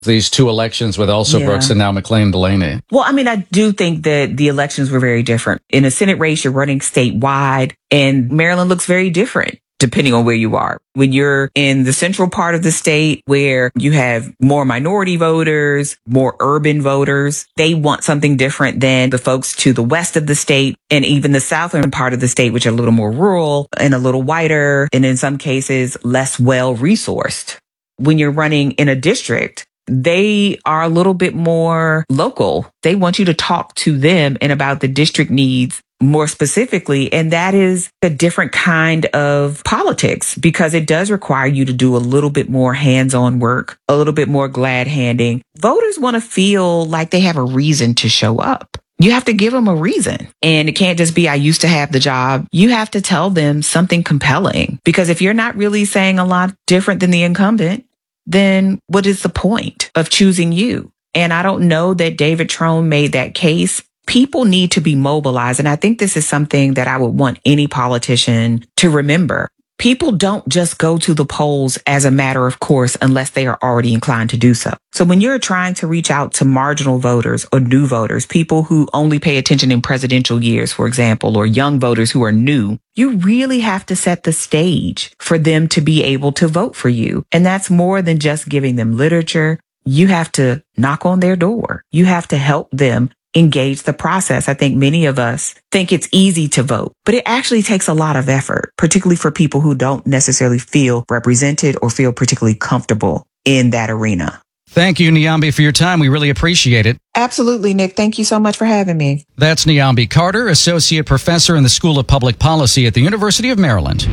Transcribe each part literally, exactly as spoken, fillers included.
these two elections with Elsa Yeah. Brooks and now McLean Delaney. Well, I mean, I do think that the elections were very different. In a Senate race, you're running statewide, and Maryland looks very different depending on where you are. When you're in the central part of the state where you have more minority voters, more urban voters, they want something different than the folks to the west of the state and even the southern part of the state, which are a little more rural and a little whiter, and in some cases, less well resourced. When you're running in a district, they are a little bit more local. They want you to talk to them and about the district needs more specifically. And that is a different kind of politics because it does require you to do a little bit more hands-on work, a little bit more glad handing. Voters want to feel like they have a reason to show up. You have to give them a reason. And it can't just be, I used to have the job. You have to tell them something compelling because if you're not really saying a lot different than the incumbent, then what is the point of choosing you? And I don't know that David Trone made that case. People need to be mobilized. And I think this is something that I would want any politician to remember. People don't just go to the polls as a matter of course unless they are already inclined to do so. So when you're trying to reach out to marginal voters or new voters, people who only pay attention in presidential years, for example, or young voters who are new, you really have to set the stage for them to be able to vote for you. And that's more than just giving them literature. You have to knock on their door. You have to help them engage the process. I think many of us think it's easy to vote, but it actually takes a lot of effort, particularly for people who don't necessarily feel represented or feel particularly comfortable in that arena. Thank you, Niambi, for your time. We really appreciate it. Absolutely, Nick. Thank you so much for having me. That's Niambi Carter, Associate Professor in the School of Public Policy at the University of Maryland.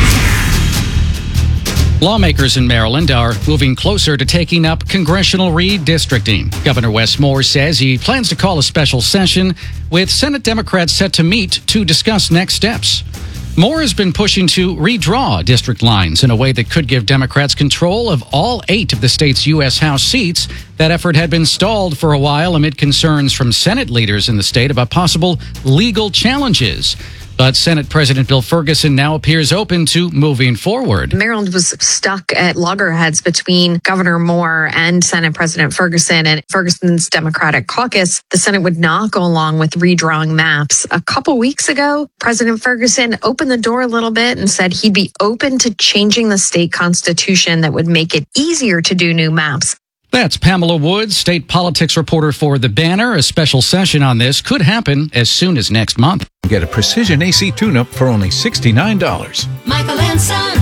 Lawmakers in Maryland are moving closer to taking up congressional redistricting. Governor Wes Moore says he plans to call a special session with Senate Democrats set to meet to discuss next steps. Moore has been pushing to redraw district lines in a way that could give Democrats control of all eight of the state's U S House seats. That effort had been stalled for a while amid concerns from Senate leaders in the state about possible legal challenges. But Senate President Bill Ferguson now appears open to moving forward. Maryland was stuck at loggerheads between Governor Moore and Senate President Ferguson and Ferguson's Democratic caucus. The Senate would not go along with redrawing maps. A couple weeks ago, President Ferguson opened the door a little bit and said he'd be open to changing the state constitution that would make it easier to do new maps. That's Pamela Woods, state politics reporter for The Banner. A special session on this could happen as soon as next month. Get a precision A C tune-up for only sixty-nine dollars. Michael and Son.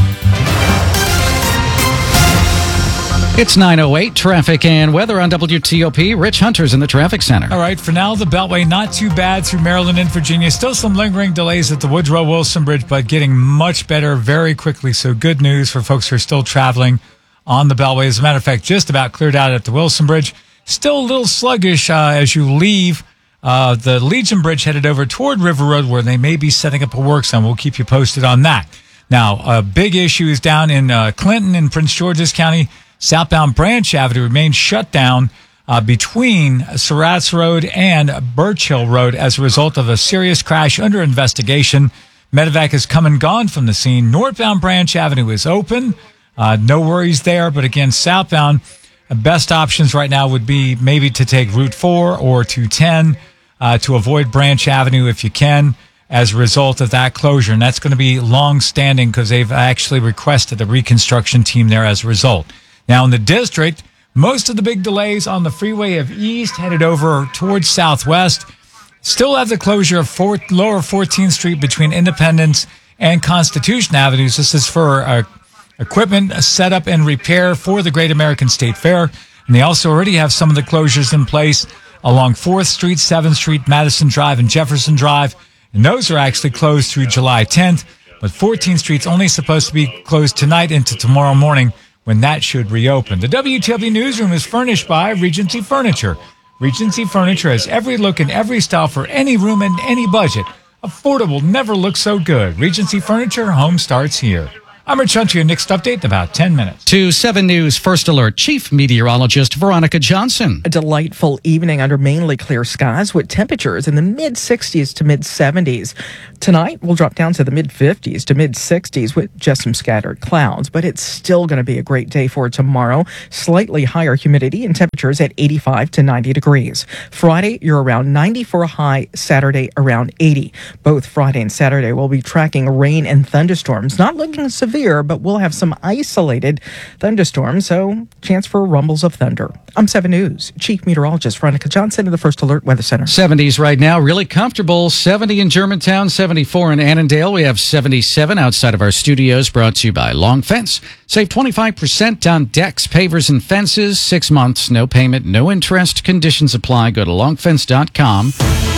It's nine oh eight, traffic and weather on W T O P. Rich Hunter's in the traffic center. All right, for now, the Beltway not too bad through Maryland and Virginia. Still some lingering delays at the Woodrow Wilson Bridge, but getting much better very quickly. So good news for folks who are still traveling on the Beltway. As a matter of fact, just about cleared out at the Wilson Bridge. Still a little sluggish uh, as you leave uh, the Legion Bridge headed over toward River Road where they may be setting up a work zone. We'll keep you posted on that. Now, a big issue is down in uh, Clinton in Prince George's County. Southbound Branch Avenue remains shut down uh, between Surratt's Road and Birch Hill Road as a result of a serious crash under investigation. Medevac has come and gone from the scene. Northbound Branch Avenue is open. Uh, no worries there. But again, southbound, uh, best options right now would be maybe to take Route four or two ten uh, to avoid Branch Avenue if you can as a result of that closure. And that's going to be long-standing because they've actually requested a reconstruction team there as a result. Now, in the district, most of the big delays on the Freeway of East headed over towards Southwest. Still have the closure of fourth, Lower fourteenth Street between Independence and Constitution Avenues. This is for uh, equipment setup and repair for the Great American State Fair. And they also already have some of the closures in place along fourth Street, seventh Street, Madison Drive, and Jefferson Drive. And those are actually closed through July tenth. But fourteenth Street's only supposed to be closed tonight into tomorrow morning when that should reopen. The W T O P Newsroom is furnished by Regency Furniture. Regency Furniture has every look and every style for any room and any budget. Affordable never looks so good. Regency Furniture, home starts here. I'm Rich Hunter, your next update in about ten minutes. To seven News First Alert Chief Meteorologist Veronica Johnson. A delightful evening under mainly clear skies with temperatures in the mid sixties to mid seventies. Tonight, we'll drop down to the mid fifties to mid sixties with just some scattered clouds, but it's still going to be a great day for tomorrow. Slightly higher humidity and temperatures at eighty-five to ninety degrees. Friday, you're around ninety for a high. Saturday, around eighty. Both Friday and Saturday, we'll be tracking rain and thunderstorms. Not looking severe, but we'll have some isolated thunderstorms, so chance for rumbles of thunder. I'm seven News Chief Meteorologist Veronica Johnson of the First Alert Weather Center. seventies right now, really comfortable. seventy in Germantown, seventy-four in Annandale. We have seventy-seven outside of our studios, brought to you by Long Fence. Save twenty-five percent on decks, pavers, and fences. Six months, no payment, no interest. Conditions apply. Go to long fence dot com.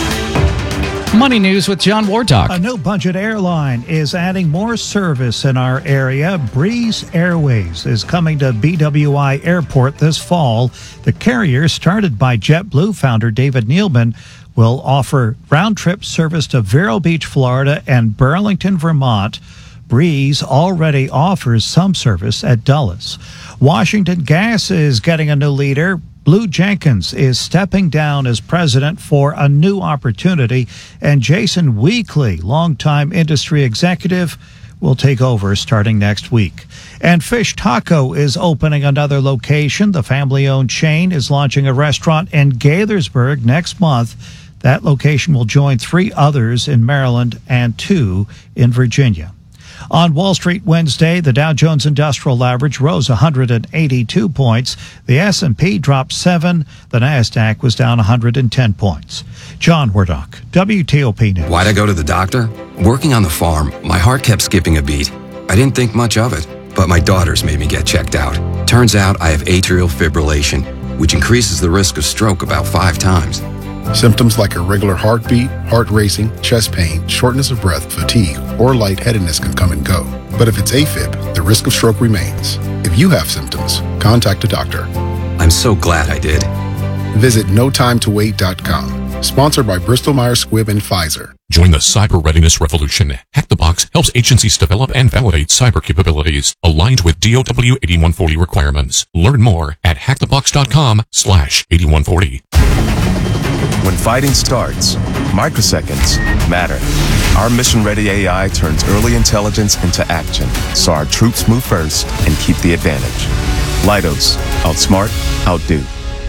Money News with John Wardock. A no-budget airline is adding more service in our area. Breeze Airways is coming to B W I Airport this fall. The carrier, started by JetBlue founder David Neilman, will offer round-trip service to Vero Beach, Florida, and Burlington, Vermont. Breeze already offers some service at Dulles. Washington Gas is getting a new leader. Blue Jenkins is stepping down as president for a new opportunity, and Jason Weekly, longtime industry executive, will take over starting next week. And Fish Taco is opening another location. The family-owned chain is launching a restaurant in Gaithersburg next month. That location will join three others in Maryland and two in Virginia. On Wall Street Wednesday, the Dow Jones Industrial Average rose one hundred eighty-two points. The S and P dropped seven. The Nasdaq was down one hundred ten points. John Wardock, W T O P News. Why'd I go to the doctor? Working on the farm, my heart kept skipping a beat. I didn't think much of it, but my daughters made me get checked out. Turns out I have atrial fibrillation, which increases the risk of stroke about five times. Symptoms like irregular heartbeat, heart racing, chest pain, shortness of breath, fatigue, or lightheadedness can come and go. But if it's AFib, the risk of stroke remains. If you have symptoms, contact a doctor. I'm so glad I did. Visit no time to wait dot com. Sponsored by Bristol Myers Squibb and Pfizer. Join the cyber readiness revolution. Hack the Box helps agencies develop and validate cyber capabilities aligned with D O W eighty-one forty requirements. Learn more at hack the box dot com slash eighty-one forty. When fighting starts, microseconds matter. Our mission-ready A I turns early intelligence into action, so our troops move first and keep the advantage. Leidos, outsmart, outdo.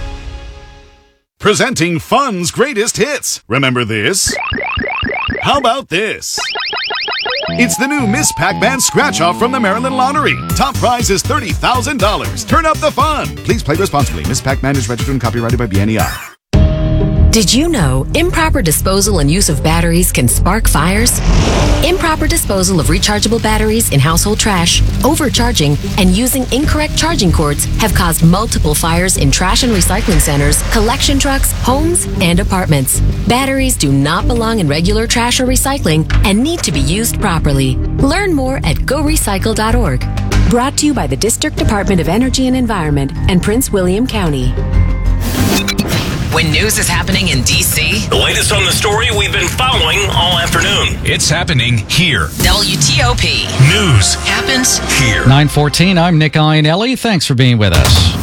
Presenting fun's greatest hits. Remember this? How about this? It's the new Miss Pac-Man scratch-off from the Maryland Lottery. Top prize is thirty thousand dollars. Turn up the fun. Please play responsibly. Miss Pac-Man is registered and copyrighted by B N E I. Did you know improper disposal and use of batteries can spark fires? Improper disposal of rechargeable batteries in household trash, overcharging, and using incorrect charging cords have caused multiple fires in trash and recycling centers, collection trucks, homes, and apartments. Batteries do not belong in regular trash or recycling and need to be used properly. Learn more at go recycle dot org. Brought to you by the District Department of Energy and Environment and Prince William County. When news is happening in D C, the latest on the story we've been following all afternoon. It's happening here. W T O P. News happens here. nine fourteen, I'm Nick Iannelli. Thanks for being with us.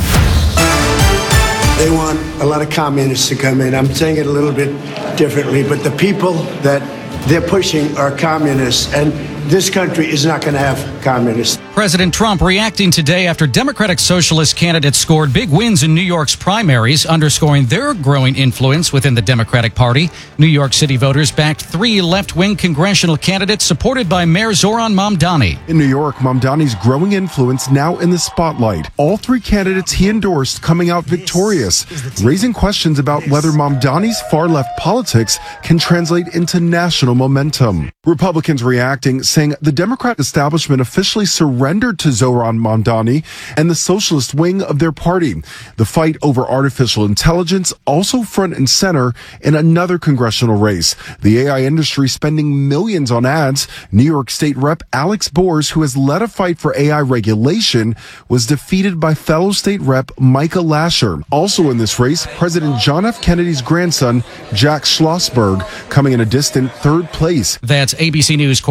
They want a lot of communists to come in. I'm saying it a little bit differently, but the people that they're pushing are communists, and this country is not going to have communists. President Trump reacting today after Democratic Socialist candidates scored big wins in New York's primaries, underscoring their growing influence within the Democratic Party. New York City voters backed three left-wing congressional candidates supported by Mayor Zoran Mamdani. In New York, Mamdani's growing influence now in the spotlight. All three candidates he endorsed coming out victorious, raising questions about whether Mamdani's far-left politics can translate into national momentum. Republicans reacting, saying the Democrat establishment officially surrendered to Zoran Mamdani and the socialist wing of their party. The fight over artificial intelligence also front and center in another congressional race. The A I industry spending millions on ads. New York State Rep Alex Bors, who has led a fight for A I regulation, was defeated by fellow State Rep Micah Lasher. Also in this race, President John F. Kennedy's grandson, Jack Schlossberg, coming in a distant third place. That's A B C News correspondent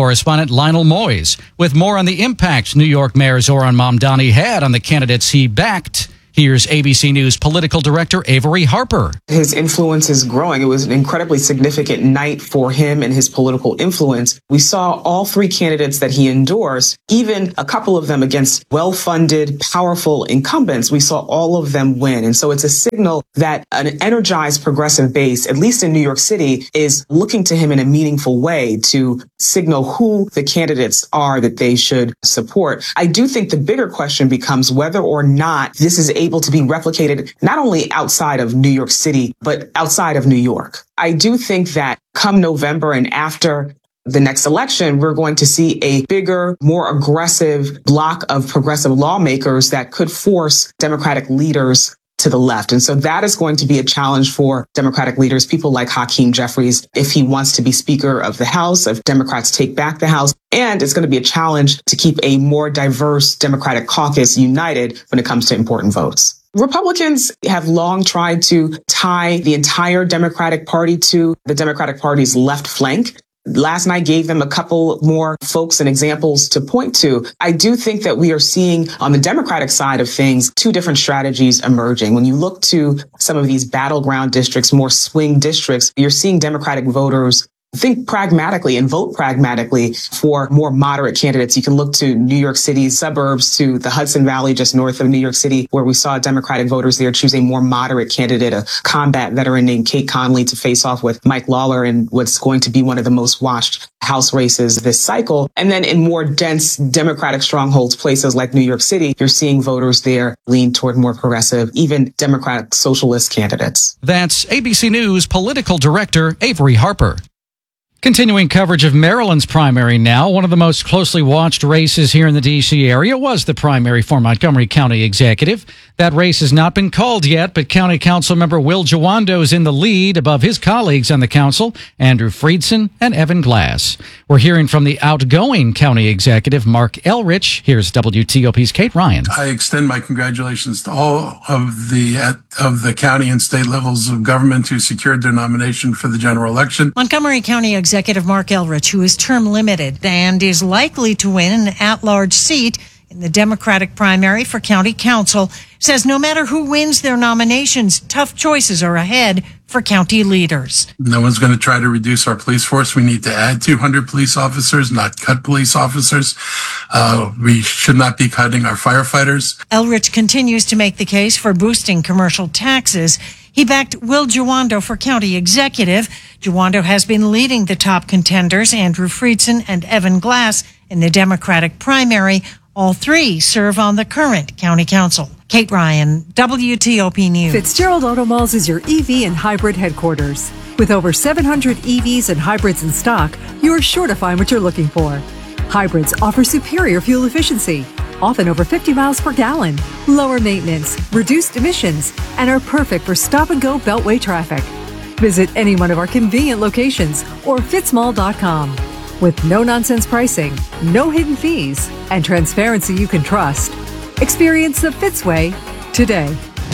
President Lionel Moyes. With more on the impact New York Mayor Zoran Mamdani had on the candidates he backed, here's A B C News political director Avery Harper. His influence is growing. It was an incredibly significant night for him and his political influence. We saw all three candidates that he endorsed, even a couple of them against well-funded, powerful incumbents. We saw all of them win. And so it's a signal that an energized progressive base, at least in New York City, is looking to him in a meaningful way to signal who the candidates are that they should support. I do think the bigger question becomes whether or not this is able to be replicated not only outside of New York City, but outside of New York. I do think that come November and after the next election, we're going to see a bigger, more aggressive block of progressive lawmakers that could force Democratic leaders to the left. And so that is going to be a challenge for Democratic leaders, people like Hakeem Jeffries, if he wants to be Speaker of the House, if Democrats take back the House. And it's going to be a challenge to keep a more diverse Democratic caucus united when it comes to important votes. Republicans have long tried to tie the entire Democratic Party to the Democratic Party's left flank. Last night gave them a couple more folks and examples to point to. I do think that we are seeing on the Democratic side of things, two different strategies emerging. When you look to some of these battleground districts, more swing districts, you're seeing Democratic voters think pragmatically and vote pragmatically for more moderate candidates. You can look to New York City's suburbs, to the Hudson Valley just north of New York City, where we saw Democratic voters there choose a more moderate candidate, a combat veteran named Kate Conley, to face off with Mike Lawler in what's going to be one of the most watched House races this cycle. And then in more dense Democratic strongholds, places like New York City, you're seeing voters there lean toward more progressive, even Democratic socialist candidates. That's A B C News political director Avery Harper. Continuing coverage of Maryland's primary now, one of the most closely watched races here in the D C area was the primary for Montgomery County Executive. That race has not been called yet, but County Council member Will Jawando is in the lead above his colleagues on the council, Andrew Friedson and Evan Glass. We're hearing from the outgoing County Executive, Mark Elrich. Here's W T O P's Kate Ryan. I extend my congratulations to all of the at, of the county and state levels of government who secured their nomination for the general election. Montgomery County Executive Mark Elrich, who is term limited and is likely to win an at-large seat in the Democratic primary for county council, says no matter who wins their nominations, tough choices are ahead for county leaders. No one's going to try to reduce our police force. We need to add two hundred police officers, not cut police officers. Uh, we should not be cutting our firefighters. Elrich continues to make the case for boosting commercial taxes. He backed Will Jawando for county executive. Jawando has been leading the top contenders, Andrew Friedson and Evan Glass, in the Democratic primary. All three serve on the current county council. Kate Ryan, W T O P News. Fitzgerald Auto Malls is your E V and hybrid headquarters. With over seven hundred E Vs and hybrids in stock, you're sure to find what you're looking for. Hybrids offer superior fuel efficiency, often over fifty miles per gallon, lower maintenance, reduced emissions, and are perfect for stop-and-go beltway traffic. Visit any one of our convenient locations or fitzmall dot com. With no-nonsense pricing, no hidden fees, and transparency you can trust. Experience the Fitz way today.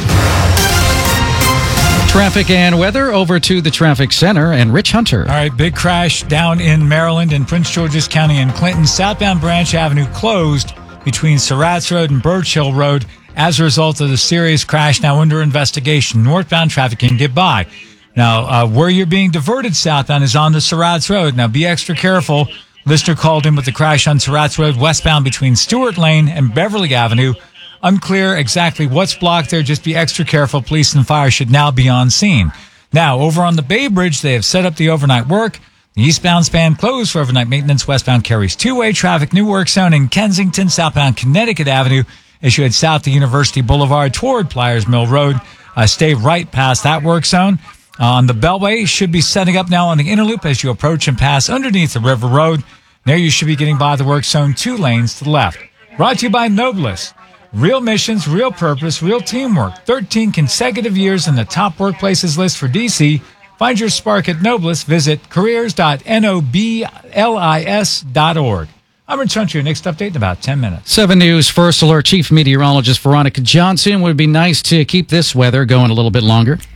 Traffic and weather over to the traffic center and Rich Hunter. All right, big crash down in Maryland in Prince George's County and Clinton. Southbound Branch Avenue closed between Surratt's Road and Birch Hill Road as a result of the serious crash, now under investigation. Northbound traffic can get by. Now, uh, where you're being diverted southbound is on the Surratt's Road. Now, be extra careful. Listener called in with the crash on Surratt's Road westbound between Stewart Lane and Beverly Avenue. Unclear exactly what's blocked there. Just be extra careful. Police and fire should now be on scene. Now, over on the Bay Bridge, they have set up the overnight work. The eastbound span closed for overnight maintenance. Westbound carries two-way traffic. New work zone in Kensington, southbound Connecticut Avenue, as you head south to University Boulevard toward Pliers Mill Road. Uh, stay right past that work zone. On the Beltway, should be setting up now on the inner loop as you approach and pass underneath the River Road. There you should be getting by the work zone, two lanes to the left. Brought to you by Noblest. Real missions, real purpose, real teamwork. thirteen consecutive years in the top workplaces list for D C. Find your spark at Noblest. Visit careers dot nobles dot org. I'm Rich Hunter. Your next update in about ten minutes. seven News First Alert Chief Meteorologist Veronica Johnson. Would be nice to keep this weather going a little bit longer.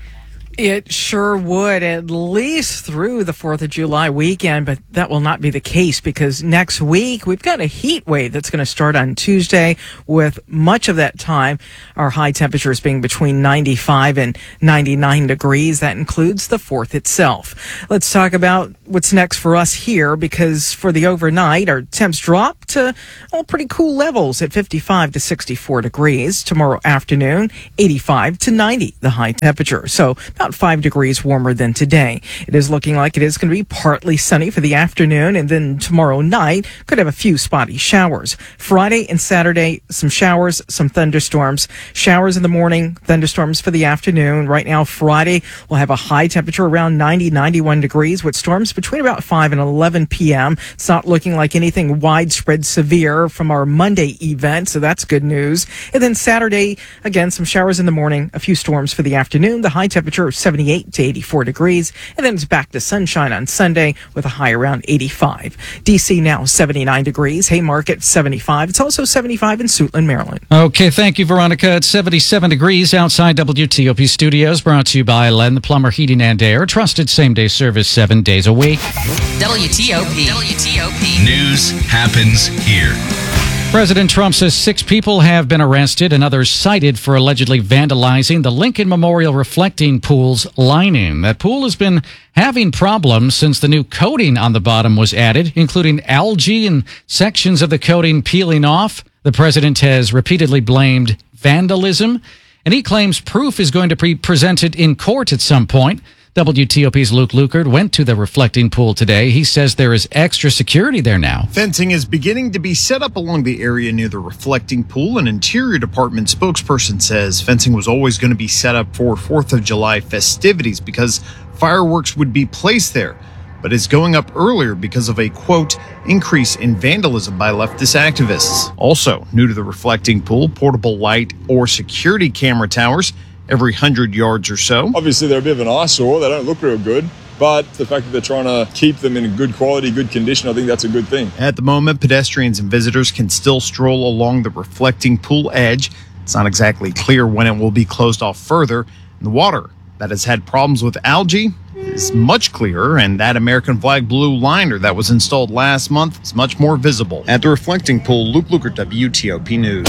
It sure would, at least through the fourth of July weekend, but that will not be the case because next week we've got a heat wave that's going to start on Tuesday with much of that time our high temperatures being between ninety-five and ninety-nine degrees. That includes the fourth itself. Let's talk about what's next for us here because for the overnight, our temps drop to well, pretty cool levels at fifty-five to sixty-four degrees. Tomorrow afternoon, eighty-five to ninety, the high temperature. So about five degrees warmer than today. It is looking like it is going to be partly sunny for the afternoon, and then tomorrow night could have a few spotty showers. Friday and Saturday, some showers, some thunderstorms. Showers in the morning, thunderstorms for the afternoon. Right now, Friday, we'll have a high temperature around ninety, ninety-one degrees with storms between about five and eleven p.m. It's not looking like anything widespread severe from our Monday event, so that's good news. And then Saturday, again, some showers in the morning, a few storms for the afternoon. The high temperature of seventy-eight to eighty-four degrees, and then it's back to sunshine on Sunday with a high around eighty-five. D C now seventy-nine degrees, Haymarket seventy-five. It's also seventy-five in Suitland, Maryland. Okay, thank you, Veronica. It's seventy-seven degrees outside W T O P studios, brought to you by Len the Plumber Heating and Air. Trusted same-day service seven days a week. W T O P. W T O P. News happens here. President Trump says six people have been arrested and others cited for allegedly vandalizing the Lincoln Memorial Reflecting Pool's lining. That pool has been having problems since the new coating on the bottom was added, including algae and sections of the coating peeling off. The president has repeatedly blamed vandalism, and he claims proof is going to be presented in court at some point. W T O P's Luke Lukert went to the reflecting pool today. He says there is extra security there now. Fencing is beginning to be set up along the area near the reflecting pool. An Interior Department spokesperson says fencing was always going to be set up for fourth of July festivities because fireworks would be placed there, but is going up earlier because of a, quote, increase in vandalism by leftist activists. Also, new to the reflecting pool, portable light or security camera towers every hundred yards or so. Obviously, they're a bit of an eyesore. They don't look real good. But the fact that they're trying to keep them in good quality, good condition, I think that's a good thing. At the moment, pedestrians and visitors can still stroll along the reflecting pool edge. It's not exactly clear when it will be closed off further. And the water that has had problems with algae is much clearer, and that American flag blue liner that was installed last month is much more visible. At the reflecting pool, Luke Lukert, W T O P News.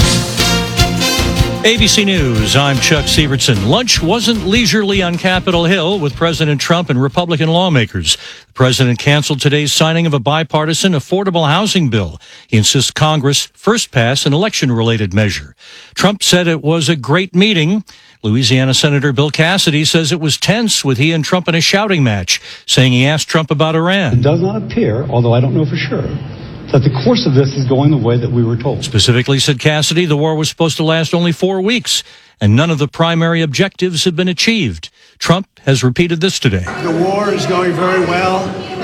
A B C News, I'm Chuck Sievertson. Lunch wasn't leisurely on Capitol Hill with President Trump and Republican lawmakers. The president canceled today's signing of a bipartisan affordable housing bill. He insists Congress first pass an election-related measure. Trump said it was a great meeting. Louisiana Senator Bill Cassidy says it was tense with he and Trump in a shouting match, saying he asked Trump about Iran. It does not appear, although I don't know for sure, that the course of this is going the way that we were told. Specifically, said Cassidy, the war was supposed to last only four weeks, and none of the primary objectives have been achieved. Trump has repeated this today. The war is going very well.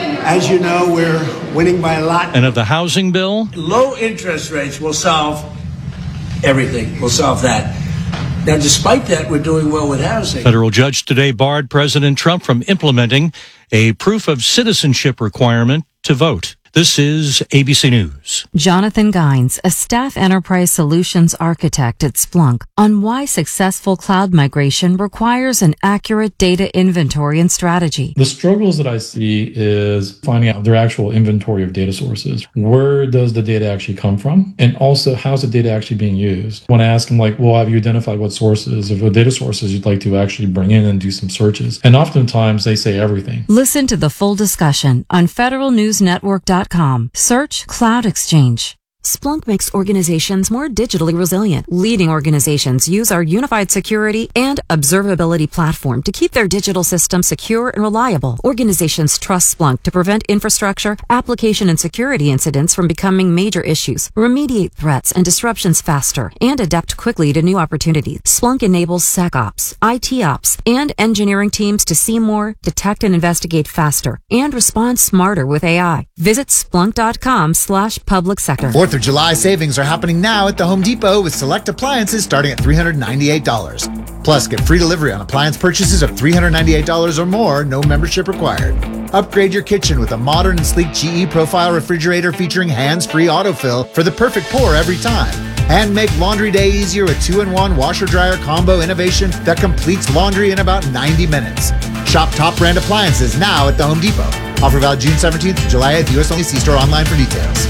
As you know, we're winning by a lot. And of the housing bill? Low interest rates will solve everything. We'll solve that. Now, despite that, we're doing well with housing. Federal judge today barred President Trump from implementing a proof of citizenship requirement to vote. This is A B C News. Jonathan Gines, a staff enterprise solutions architect at Splunk, on why successful cloud migration requires an accurate data inventory and strategy. The struggles that I see is finding out their actual inventory of data sources. Where does the data actually come from? And also, how's the data actually being used? When I ask them, like, well, have you identified what sources, of what data sources you'd like to actually bring in and do some searches? And oftentimes they say everything. Listen to the full discussion on federal news network dot com. Search Cloud Exchange. Splunk makes organizations more digitally resilient. Leading organizations use our unified security and observability platform to keep their digital systems secure and reliable. Organizations trust Splunk to prevent infrastructure, application, and security incidents from becoming major issues, remediate threats and disruptions faster, and adapt quickly to new opportunities. Splunk enables SecOps, I T Ops, and engineering teams to see more, detect and investigate faster, and respond smarter with A I. Visit splunk.com slash public sector. fourth of July savings are happening now at the Home Depot with select appliances starting at three hundred ninety-eight dollars. Plus, get free delivery on appliance purchases of three hundred ninety-eight dollars or more, no membership required. Upgrade your kitchen with a modern and sleek G E Profile refrigerator featuring hands-free autofill for the perfect pour every time. And make laundry day easier with two in one washer-dryer combo innovation that completes laundry in about ninety minutes. Shop top brand appliances now at the Home Depot. Offer valid June seventeenth to July eighth. U S only. See store online for details.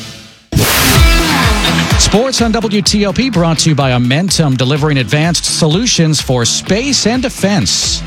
Sports on W T O P brought to you by Amentum, delivering advanced solutions for space and defense.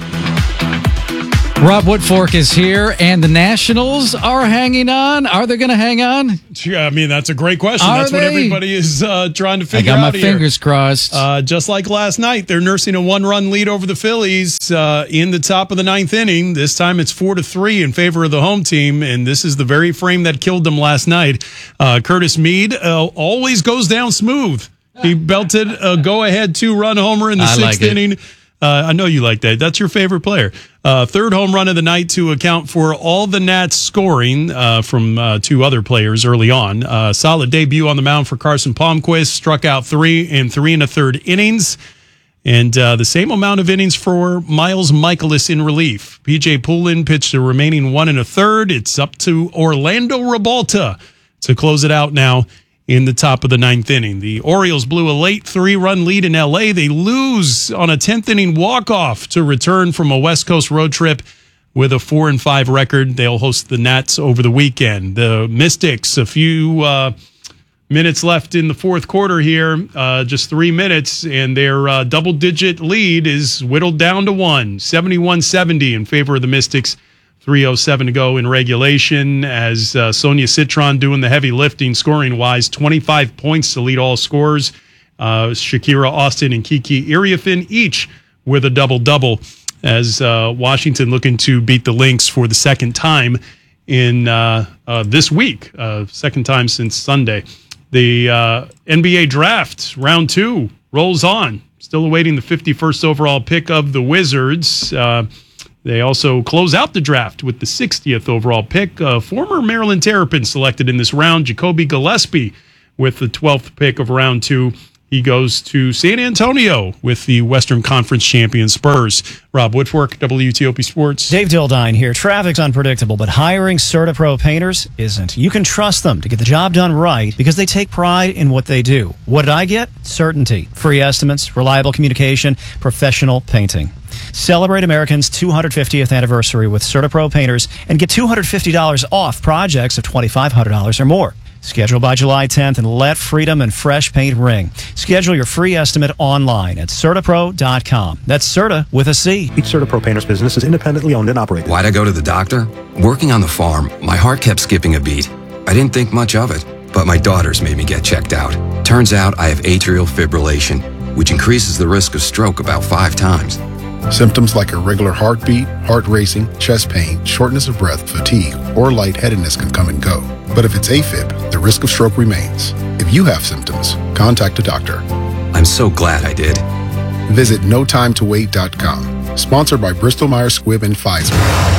Rob Woodfork is here, and the Nationals are hanging on. Are they going to hang on? Yeah, I mean, that's a great question. Are that's they? what everybody is uh, trying to figure out. I got my here. fingers crossed. Uh, just like last night, they're nursing a one-run lead over the Phillies uh, in the top of the ninth inning. This time it's four to three in favor of the home team, and this is the very frame that killed them last night. Uh, Curtis Mead uh, always goes down smooth. He belted a go-ahead two-run homer in the I sixth like it. inning. Uh, I know you like that. That's your favorite player. Uh, third home run of the night to account for all the Nats scoring uh, from uh, two other players early on. Uh, solid debut on the mound for Carson Palmquist. Struck out three in three and a third innings. And uh, the same amount of innings for Miles Michaelis in relief. P J Poulin pitched the remaining one and a third. It's up to Orlando Rabalta to close it out now in the top of the ninth inning. The Orioles blew a late three-run lead in L A. They lose on a tenth inning walk-off to return from a West Coast road trip with a four and five record. They'll host the Nats over the weekend. The Mystics, a few uh, minutes left in the fourth quarter here, uh, just three minutes, and their uh, double-digit lead is whittled down to one, seventy-one seventy in favor of the Mystics. three oh seven to go in regulation as uh, Sonia Citron doing the heavy lifting scoring-wise. twenty-five points to lead all scorers. Uh, Shakira Austin and Kiki Iriafin each with a double-double as uh, Washington looking to beat the Lynx for the second time in uh, uh, this week. Uh, second time since Sunday. The uh, N B A draft, round two, rolls on. Still awaiting the fifty-first overall pick of the Wizards. Uh, They also close out the draft with the sixtieth overall pick. Uh, former Maryland Terrapin selected in this round, Jacoby Gillespie, with the twelfth pick of round two. He goes to San Antonio with the Western Conference champion Spurs. Rob Woodfork, W T O P Sports. Dave Dildine here. Traffic's unpredictable, but hiring CertaPro painters isn't. You can trust them to get the job done right because they take pride in what they do. What did I get? Certainty. Free estimates, reliable communication, professional painting. Celebrate Americans' two hundred fiftieth anniversary with CertaPro painters and get two hundred fifty dollars off projects of twenty-five hundred dollars or more. Schedule by July tenth and let freedom and fresh paint ring. Schedule your free estimate online at CertaPro dot com. That's Certa with a C. Each CertaPro painter's business is independently owned and operated. Why'd I go to the doctor? Working on the farm, my heart kept skipping a beat. I didn't think much of it, but my daughters made me get checked out. Turns out I have atrial fibrillation, which increases the risk of stroke about five times. Symptoms like irregular heartbeat, heart racing, chest pain, shortness of breath, fatigue, or lightheadedness can come and go. But if it's AFib, the risk of stroke remains. If you have symptoms, contact a doctor. I'm so glad I did. Visit no time to wait dot com. Sponsored by Bristol Myers Squibb and Pfizer.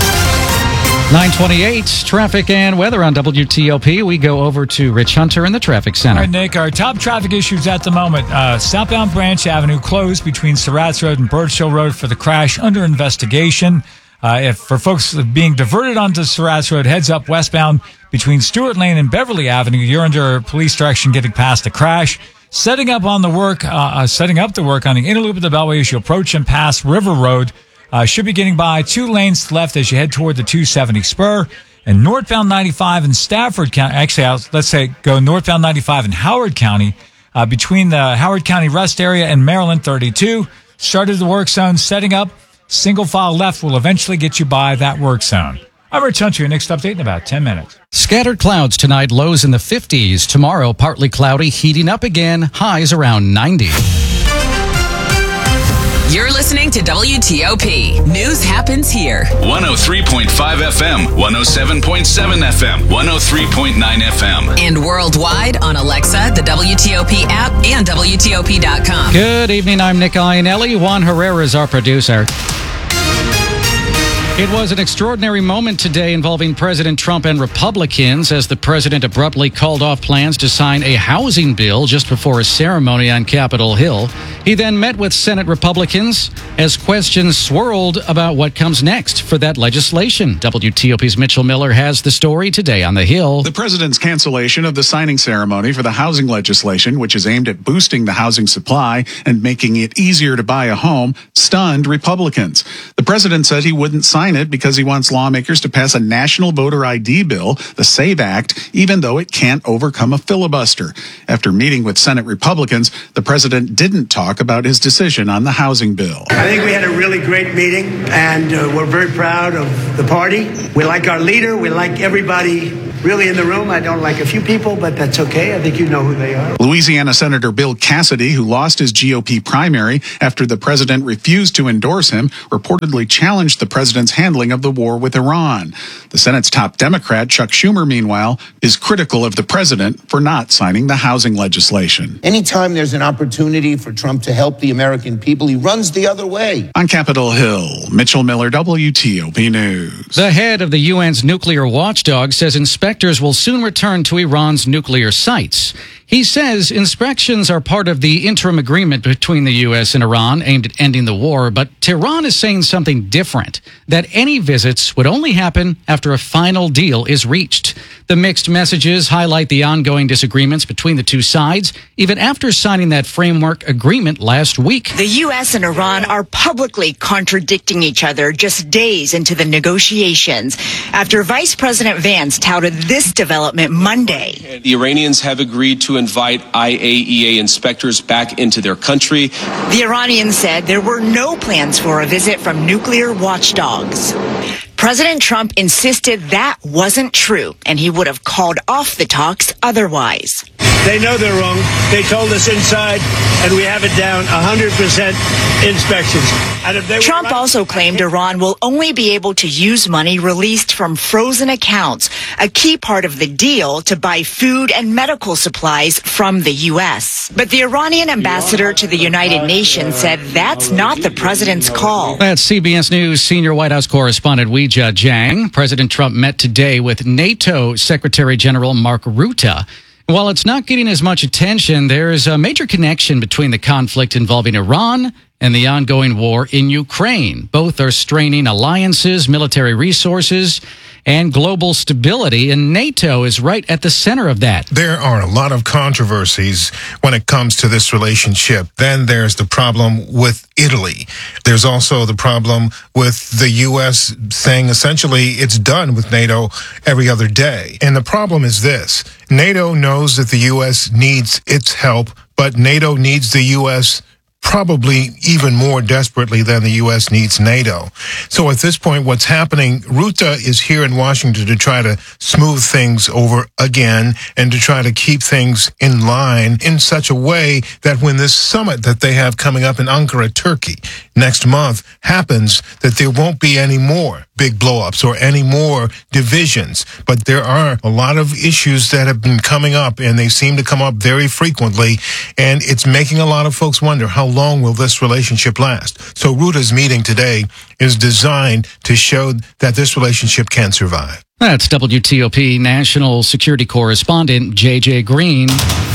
nine twenty-eight, traffic and weather on W T O P. We go over to Rich Hunter in the traffic center. All right, Nick, our top traffic issues at the moment. Uh, southbound Branch Avenue closed between Surratt's Road and Birchill Road for the crash under investigation. Uh, if for folks being diverted onto Surratt's Road, heads up westbound between Stewart Lane and Beverly Avenue. You're under police direction getting past the crash. Setting up on the work, uh, uh, setting up the work on the inner loop of the Beltway as you approach and pass River Road. Uh, should be getting by two lanes left as you head toward the two seventy spur. And northbound ninety-five in Stafford County, actually, I'll, let's say go northbound ninety-five in Howard County, uh, between the Howard County Rest Area and Maryland thirty-two. Started the work zone, setting up. Single file left will eventually get you by that work zone. I'm Rich Hunter, your next update in about ten minutes. Scattered clouds tonight, lows in the fifties. Tomorrow, partly cloudy, heating up again, highs around ninety. You're listening to W T O P. News happens here. one oh three point five F M, one oh seven point seven F M, one oh three point nine F M. And worldwide on Alexa, the W T O P app, and W T O P dot com. Good evening, I'm Nick Iannelli. Juan Herrera is our producer. It was an extraordinary moment today involving President Trump and Republicans as the president abruptly called off plans to sign a housing bill just before a ceremony on Capitol Hill. He then met with Senate Republicans as questions swirled about what comes next for that legislation. W T O P's Mitchell Miller has the story today on the Hill. The president's cancellation of the signing ceremony for the housing legislation, which is aimed at boosting the housing supply and making it easier to buy a home, stunned Republicans. The president said he wouldn't sign it because he wants lawmakers to pass a national voter I D bill, the SAVE Act, even though it can't overcome a filibuster. After meeting with Senate Republicans, the president didn't talk about his decision on the housing bill. I think we had a really great meeting, and uh, we're very proud of the party. We like our leader. We like everybody really in the room. I don't like a few people, but that's okay. I think you know who they are. Louisiana Senator Bill Cassidy, who lost his G O P primary after the president refused to endorse him, reportedly challenged the president's handling of the war with Iran. The Senate's top Democrat, Chuck Schumer, meanwhile, is critical of the president for not signing the housing legislation. Anytime there's an opportunity for Trump to help the American people, he runs the other way. On Capitol Hill, Mitchell Miller, W T O P News. The head of the U N's nuclear watchdog says inspectors will soon return to Iran's nuclear sites. He says inspections are part of the interim agreement between the U S and Iran aimed at ending the war, but Tehran is saying something different, that any visits would only happen after a final deal is reached. The mixed messages highlight the ongoing disagreements between the two sides, even after signing that framework agreement last week. The U S and Iran are publicly contradicting each other just days into the negotiations after Vice President Vance touted this development Monday. The Iranians have agreed to invite I A E A inspectors back into their country. The Iranians said there were no plans for a visit from nuclear watchdogs. President Trump insisted that wasn't true, and he would have called off the talks otherwise. They know they're wrong. They told us inside, and we have it down one hundred percent inspections. And if they Trump right, also claimed Iran will only be able to use money released from frozen accounts, a key part of the deal to buy food and medical supplies from the U S. But the Iranian ambassador to the United Nations said that's not the president's call. That's C B S News senior White House correspondent Weijia Jiang. President Trump met today with NATO Secretary General Mark Rutte. While it's not getting as much attention, there is a major connection between the conflict involving Iran and the ongoing war in Ukraine. Both are straining alliances, military resources, and global stability, and NATO is right at the center of that. There are a lot of controversies when it comes to this relationship. Then there's the problem with Italy. There's also the problem with the U S saying essentially it's done with NATO every other day. And the problem is this. NATO knows that the U S needs its help, but NATO needs the U S probably even more desperately than the U S needs NATO. So at this point, what's happening, Rutte is here in Washington to try to smooth things over again and to try to keep things in line in such a way that when this summit that they have coming up in Ankara, Turkey, next month happens, that there won't be any more big blowups or any more divisions. But there are a lot of issues that have been coming up, and they seem to come up very frequently, and it's making a lot of folks wonder, how long will this relationship last? So Rutte's meeting today is designed to show that this relationship can survive. That's W T O P National Security Correspondent J J Green.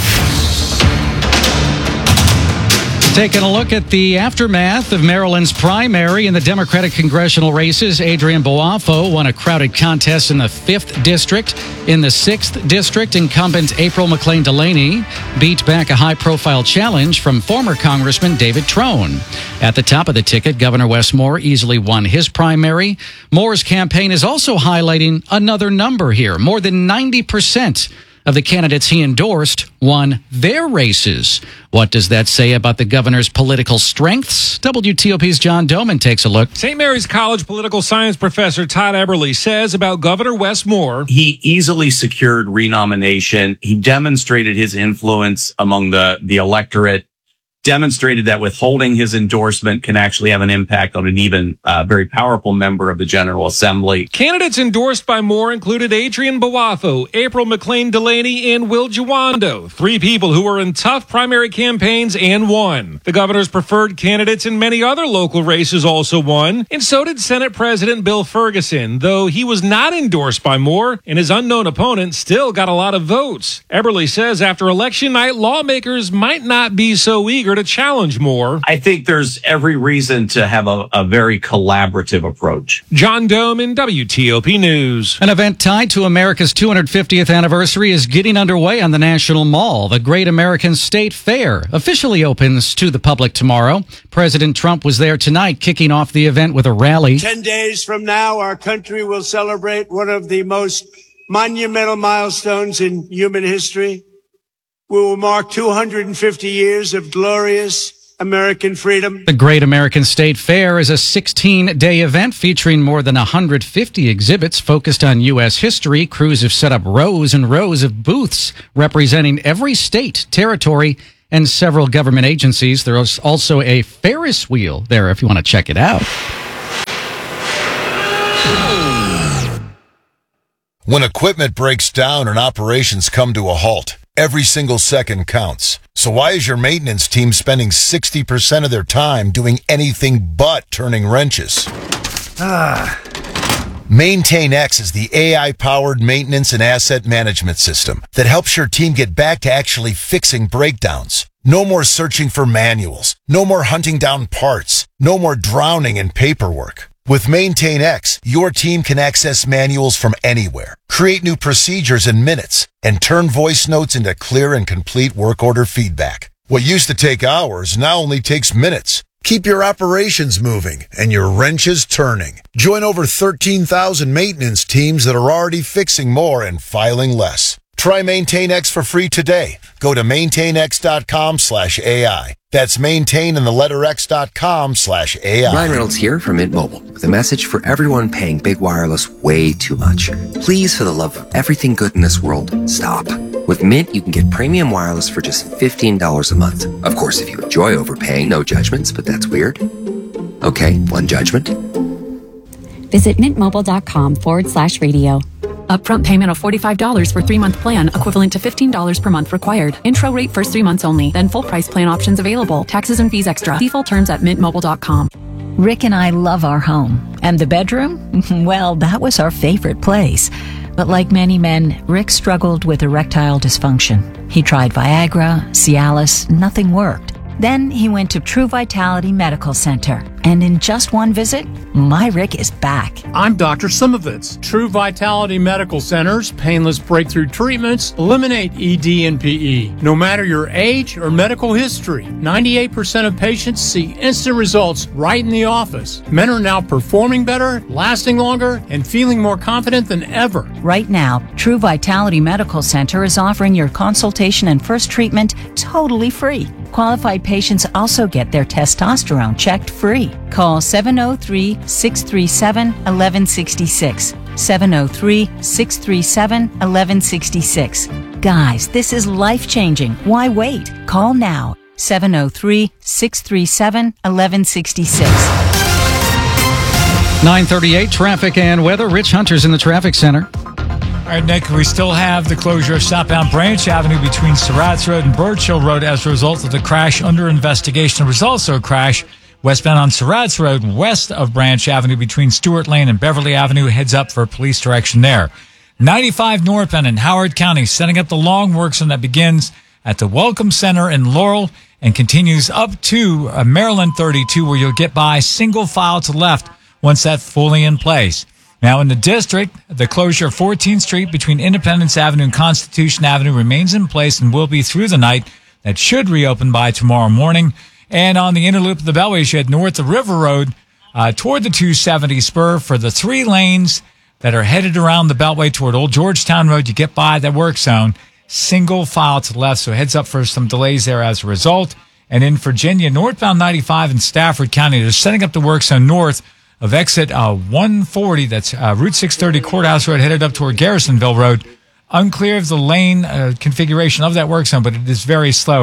Taking a look at the aftermath of Maryland's primary in the Democratic congressional races, Adrian Boafo won a crowded contest in the fifth district. In the sixth district, incumbent April McLean Delaney beat back a high-profile challenge from former Congressman David Trone. At the top of the ticket, Governor Wes Moore easily won his primary. Moore's campaign is also highlighting another number here. More than ninety percent of the candidates he endorsed won their races. What does that say about the governor's political strengths? W T O P's John Doman takes a look. Saint Mary's College political science professor Todd Eberly says about Governor Wes Moore. He easily secured renomination. He demonstrated his influence among the, the electorate demonstrated that withholding his endorsement can actually have an impact on an even uh, very powerful member of the General Assembly. Candidates endorsed by Moore included Adrian Bawafo, April McLean Delaney, and Will Jawando, three people who were in tough primary campaigns and won. The governor's preferred candidates in many other local races also won, and so did Senate President Bill Ferguson, though he was not endorsed by Moore, and his unknown opponent still got a lot of votes. Eberly says after election night, lawmakers might not be so eager to challenge Moore. I think there's every reason to have a, a very collaborative approach. John Dome in W T O P News. An event tied to America's two hundred fiftieth anniversary is getting underway on the National Mall. The Great American State Fair officially opens to the public tomorrow. President Trump was there tonight, kicking off the event with a rally. Ten days from now, our country will celebrate one of the most monumental milestones in human history. We will mark two hundred fifty years of glorious American freedom. The Great American State Fair is a sixteen-day event featuring more than one hundred fifty exhibits focused on U S history. Crews have set up rows and rows of booths representing every state, territory, and several government agencies. There's also a Ferris wheel there if you want to check it out. When equipment breaks down and operations come to a halt, every single second counts. So why is your maintenance team spending sixty percent of their time doing anything but turning wrenches? Ah. MaintainX is the A I-powered maintenance and asset management system that helps your team get back to actually fixing breakdowns. No more searching for manuals. No more hunting down parts. No more drowning in paperwork. With MaintainX, your team can access manuals from anywhere, create new procedures in minutes, and turn voice notes into clear and complete work order feedback. What used to take hours now only takes minutes. Keep your operations moving and your wrenches turning. Join over thirteen thousand maintenance teams that are already fixing more and filing less. Try MaintainX for free today. Go to maintainx.com slash AI. That's maintain and the letter x.com slash AI. Ryan Reynolds here from Mint Mobile with a message for everyone paying big wireless way too much. Please, for the love of everything good in this world, stop. With Mint, you can get premium wireless for just fifteen dollars a month. Of course, if you enjoy overpaying, no judgments, but that's weird. Okay, one judgment. Visit mintmobile.com forward slash radio. Upfront payment of forty-five dollars for three-month plan, equivalent to fifteen dollars per month required. Intro rate first three months only, then full price plan options available. Taxes and fees extra. See full terms at mint mobile dot com. Rick and I love our home. And the bedroom? Well, that was our favorite place. But like many men, Rick struggled with erectile dysfunction. He tried Viagra, Cialis, nothing worked. Then he went to True Vitality Medical Center. And in just one visit, my Rick is back. I'm Doctor Simovitz. True Vitality Medical Center's painless breakthrough treatments eliminate E D and P E. No matter your age or medical history, ninety-eight percent of patients see instant results right in the office. Men are now performing better, lasting longer, and feeling more confident than ever. Right now, True Vitality Medical Center is offering your consultation and first treatment totally free. Qualified patients also get their testosterone checked free. Call seven oh three, six three seven, one one six six. seven oh three, six three seven, one one six six. Guys, this is life-changing. Why wait? Call now. seven oh three, six three seven, one one six six. nine thirty-eight, traffic and weather. Rich Hunter's in the traffic center. All right, Nick, we still have the closure of southbound Branch Avenue between Surratt's Road and Birch Hill Road as a result of the crash under investigation. There was also a crash westbound on Surratt's Road west of Branch Avenue between Stewart Lane and Beverly Avenue. Heads up for police direction there. ninety-five northbound in Howard County, setting up the long work zone that begins at the Welcome Center in Laurel and continues up to uh, Maryland thirty-two, where you'll get by single file to left once that's fully in place. Now in the district, the closure of fourteenth Street between Independence Avenue and Constitution Avenue remains in place and will be through the night. That should reopen by tomorrow morning. And on the inner loop of the Beltway shed north of River Road uh, toward the two seventy spur for the three lanes that are headed around the Beltway toward Old Georgetown Road, you get by the work zone, single file to the left. So heads up for some delays there as a result. And in Virginia, northbound ninety-five in Stafford County, they're setting up the work zone north of exit uh, one forty, that's uh, Route six thirty Courthouse Road, headed up toward Garrisonville Road. Unclear of the lane uh, configuration of that work zone, but it is very slow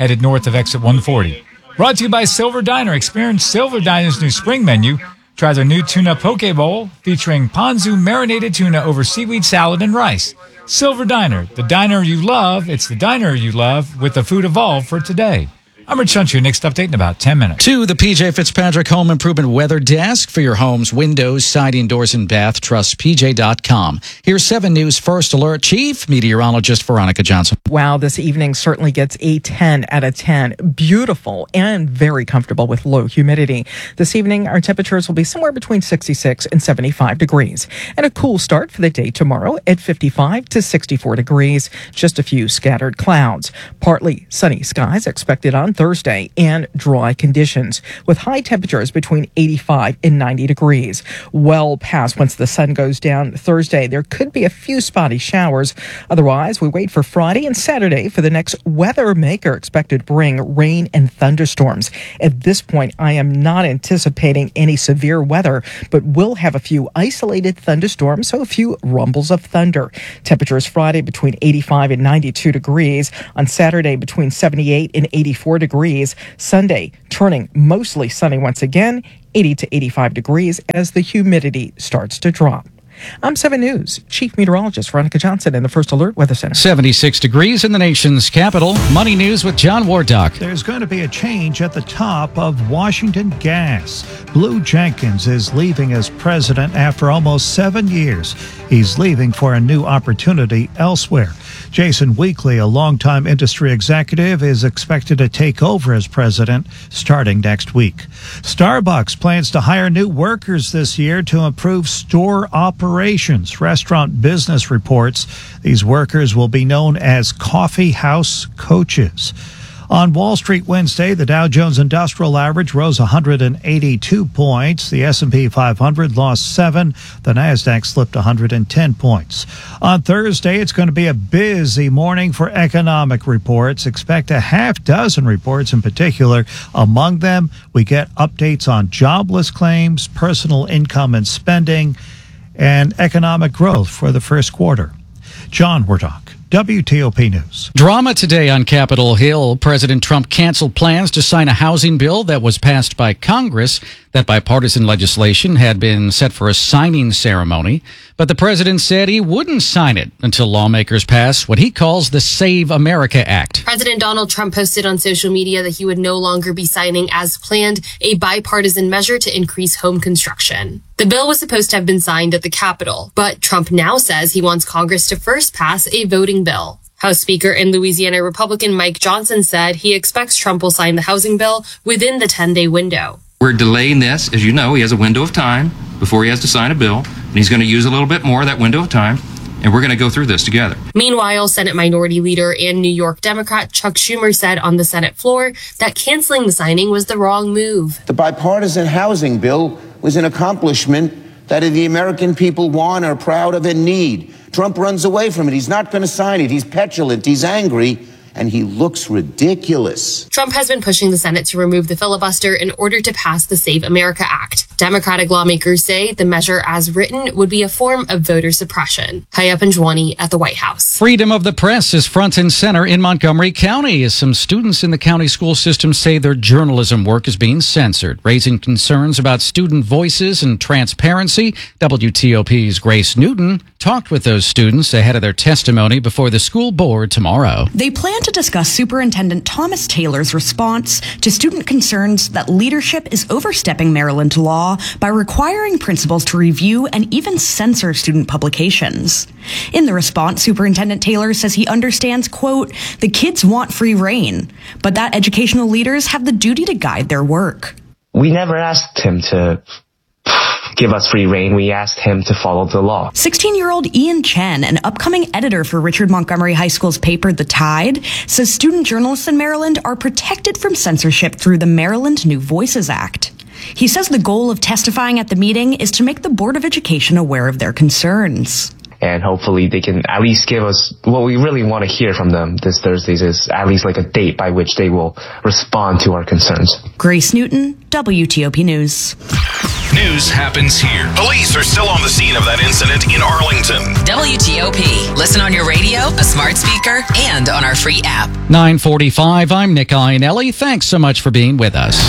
headed north of exit one forty. Brought to you by Silver Diner. Experience Silver Diner's new spring menu. Try their new tuna poke bowl featuring ponzu marinated tuna over seaweed salad and rice. Silver Diner, the diner you love. It's the diner you love with the food evolved for today. I'm Rich Hunter. Next update in about ten minutes. To the P J Fitzpatrick Home Improvement Weather Desk for your home's windows, siding, doors, and bath. Trust P J dot com. Here's seven News First Alert Chief Meteorologist Veronica Johnson. Wow, this evening certainly gets a ten out of ten. Beautiful and very comfortable with low humidity. This evening, our temperatures will be somewhere between sixty-six and seventy-five degrees. And a cool start for the day tomorrow at fifty-five to sixty-four degrees. Just a few scattered clouds. Partly sunny skies expected on Thursday and dry conditions with high temperatures between eighty-five and ninety degrees. Well past once the sun goes down Thursday, there could be a few spotty showers. Otherwise, we wait for Friday and Saturday for the next weather maker expected to bring rain and thunderstorms. At this point, I am not anticipating any severe weather, but will have a few isolated thunderstorms, so a few rumbles of thunder. Temperatures Friday between eighty-five and ninety-two degrees. On Saturday between seventy-eight and eighty-four degrees. Sunday turning mostly sunny once again, eighty to eighty-five degrees as the humidity starts to drop. I'm seven News Chief Meteorologist Veronica Johnson in the First Alert Weather Center. seventy-six degrees in the nation's capital. Money News with John Wardock. There's going to be a change at the top of Washington Gas. Blue Jenkins is leaving as president after almost seven years. He's leaving for a new opportunity elsewhere. Jason Weekly, a longtime industry executive, is expected to take over as president starting next week. Starbucks plans to hire new workers this year to improve store operations. Restaurant Business reports these workers will be known as coffee house coaches. On Wall Street Wednesday, the Dow Jones Industrial Average rose one hundred eighty-two points. The S and P five hundred lost seven. The Nasdaq slipped one hundred ten points. On Thursday, it's going to be a busy morning for economic reports. Expect a half dozen reports in particular. Among them, we get updates on jobless claims, personal income and spending, and economic growth for the first quarter. John Wardock, W T O P News. Drama today on Capitol Hill. President Trump canceled plans to sign a housing bill that was passed by Congress. That bipartisan legislation had been set for a signing ceremony, but the president said he wouldn't sign it until lawmakers pass what he calls the Save America Act. President Donald Trump posted on social media that he would no longer be signing as planned a bipartisan measure to increase home construction. The bill was supposed to have been signed at the Capitol, but Trump now says he wants Congress to first pass a voting bill. House Speaker and Louisiana Republican Mike Johnson said he expects Trump will sign the housing bill within the ten-day window. We're delaying this. As you know, he has a window of time before he has to sign a bill, and he's going to use a little bit more of that window of time, and we're going to go through this together. Meanwhile, Senate Minority Leader and New York Democrat Chuck Schumer said on the Senate floor that canceling the signing was the wrong move. The bipartisan housing bill was an accomplishment that the American people want, are proud of, and need. Trump runs away from it. He's not going to sign it. He's petulant. He's angry. And he looks ridiculous. Trump has been pushing the Senate to remove the filibuster in order to pass the Save America Act. Democratic lawmakers say the measure as written would be a form of voter suppression. Haya Panjwani at the White House. Freedom of the press is front and center in Montgomery County as some students in the county school system say their journalism work is being censored, raising concerns about student voices and transparency. W T O P's Grace Newton talked with those students ahead of their testimony before the school board tomorrow. They plan to discuss Superintendent Thomas Taylor's response to student concerns that leadership is overstepping Maryland law by requiring principals to review and even censor student publications. In the response, Superintendent Taylor says he understands, quote, the kids want free reign, but that educational leaders have the duty to guide their work. We never asked him to give us free reign. We asked him to follow the law. sixteen-year-old Ian Chen, an upcoming editor for Richard Montgomery High School's paper, The Tide, says student journalists in Maryland are protected from censorship through the Maryland New Voices Act. He says the goal of testifying at the meeting is to make the Board of Education aware of their concerns. and hopefully they can at least give us what we really want to hear from them this Thursday, is at least like a date by which they will respond to our concerns. Grace Newton, W T O P News. News happens here. Police are still on the scene of that incident in Arlington. W T O P. Listen on your radio, a smart speaker, and on our free app. nine forty-five, I'm Nick Iannelli. Thanks so much for being with us.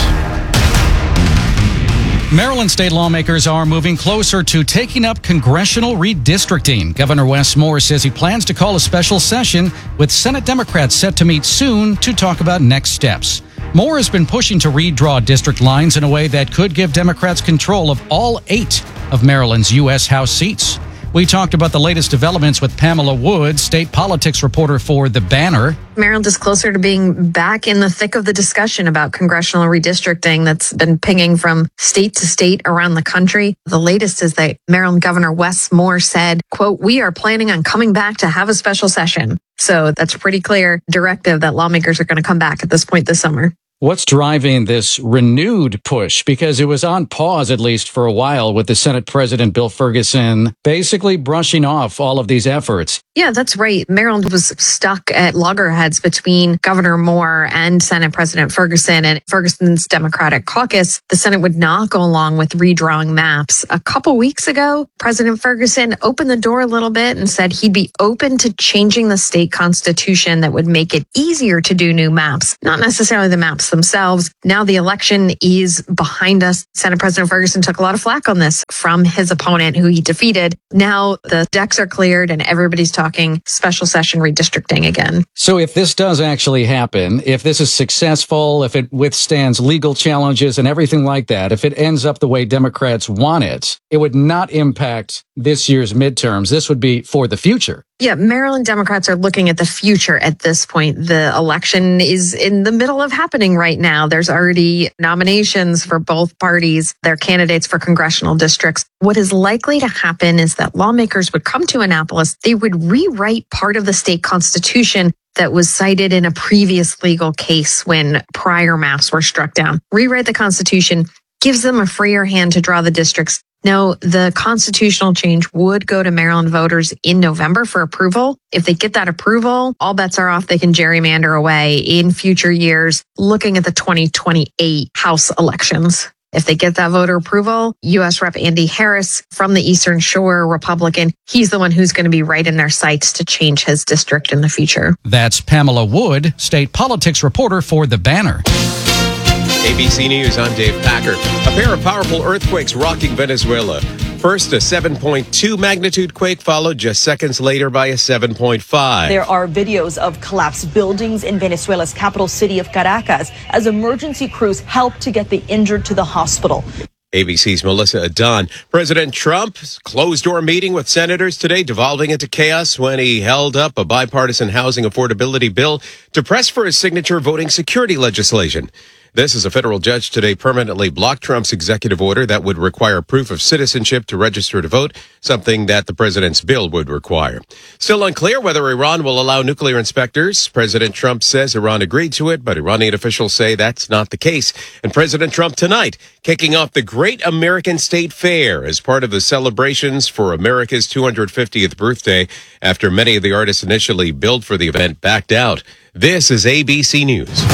Maryland state lawmakers are moving closer to taking up congressional redistricting. Governor Wes Moore says he plans to call a special session with Senate Democrats set to meet soon to talk about next steps. Moore has been pushing to redraw district lines in a way that could give Democrats control of all eight of Maryland's U S House seats. We talked about the latest developments with Pamela Wood, state politics reporter for The Banner. Maryland is closer to being back in the thick of the discussion about congressional redistricting that's been pinging from state to state around the country. The latest is that Maryland Governor Wes Moore said, quote, "We are planning on coming back to have a special session." So that's a pretty clear directive that lawmakers are going to come back at this point this summer. What's driving this renewed push? Because it was on pause, at least for a while, with the Senate President Bill Ferguson basically brushing off all of these efforts. Yeah, that's right. Maryland was stuck at loggerheads between Governor Moore and Senate President Ferguson and Ferguson's Democratic caucus. The Senate would not go along with redrawing maps. A couple weeks ago, President Ferguson opened the door a little bit and said he'd be open to changing the state constitution that would make it easier to do new maps, not necessarily the maps themselves. Now the election is behind us. Senate President Ferguson took a lot of flack on this from his opponent who he defeated. Now the decks are cleared and everybody's talking special session redistricting again. So if this does actually happen, if this is successful, if it withstands legal challenges and everything like that, if it ends up the way Democrats want it, it would not impact this year's midterms. This would be for the future. Yeah, Maryland Democrats are looking at the future at this point. The election is in the middle of happening right now. There's already nominations for both parties, their candidates for congressional districts. What is likely to happen is that lawmakers would come to Annapolis. They would rewrite part of the state constitution that was cited in a previous legal case when prior maps were struck down. Rewrite the Constitution, gives them a freer hand to draw the districts. Now, the constitutional change would go to Maryland voters in November for approval. If they get that approval, all bets are off. They can gerrymander away in future years, looking at the twenty twenty-eight House elections. If they get that voter approval, U S Rep Andy Harris from the Eastern Shore, Republican, he's the one who's going to be right in their sights to change his district in the future. That's Pamela Wood, state politics reporter for The Banner. A B C News, I'm Dave Packer. A pair of powerful earthquakes rocking Venezuela. First, a seven point two magnitude quake, followed just seconds later by a seven point five. There are videos of collapsed buildings in Venezuela's capital city of Caracas as emergency crews help to get the injured to the hospital. A B C's Melissa Adon. President Trump's closed-door meeting with senators today devolving into chaos when he held up a bipartisan housing affordability bill to press for his signature voting security legislation. This is a federal judge today permanently blocked Trump's executive order that would require proof of citizenship to register to vote, something that the president's bill would require. Still unclear whether Iran will allow nuclear inspectors. President Trump says Iran agreed to it, but Iranian officials say that's not the case. And President Trump tonight kicking off the Great American State Fair as part of the celebrations for America's two hundred fiftieth birthday after many of the artists initially billed for the event backed out. This is A B C News.